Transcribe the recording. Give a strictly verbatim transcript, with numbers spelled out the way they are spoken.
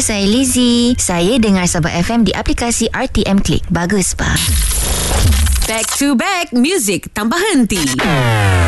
saya Lizzie. Saya dengar Sabah F M di aplikasi R T M Click. Bagus, Pak. Back to back, music tanpa henti.